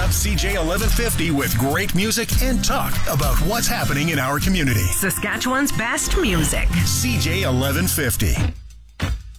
up CJ 1150 with great music and talk about what's happening in our community. Saskatchewan's best music. CJ 1150.